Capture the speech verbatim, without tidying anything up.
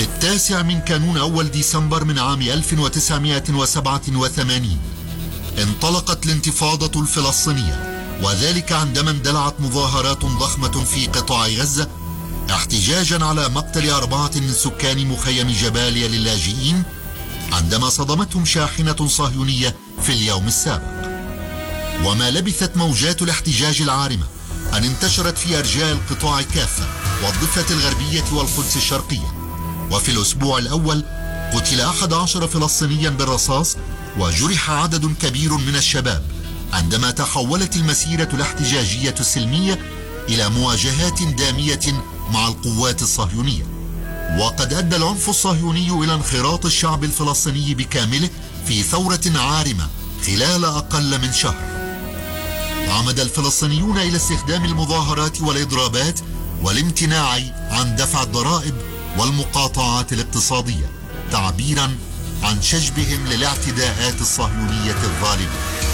في التاسع من كانون أول ديسمبر من عام ألف وتسعمائة وسبعة وثمانين انطلقت الانتفاضة الفلسطينية، وذلك عندما اندلعت مظاهرات ضخمة في قطاع غزة احتجاجا على مقتل أربعة من سكان مخيم جباليا للاجئين عندما صدمتهم شاحنة صهيونية في اليوم السابق. وما لبثت موجات الاحتجاج العارمة أن انتشرت في أرجاء القطاع كافة والضفة الغربية والقدس الشرقية. وفي الأسبوع الأول قتل أحد عشر فلسطينيا بالرصاص وجرح عدد كبير من الشباب عندما تحولت المسيرة الاحتجاجية السلمية إلى مواجهات دامية مع القوات الصهيونية. وقد أدى العنف الصهيوني إلى انخراط الشعب الفلسطيني بكامله في ثورة عارمة خلال أقل من شهر. عمد الفلسطينيون إلى استخدام المظاهرات والإضرابات والامتناع عن دفع الضرائب والمقاطعات الاقتصادية تعبيرا عن شجبهم للاعتداءات الصهيونية الظالمة.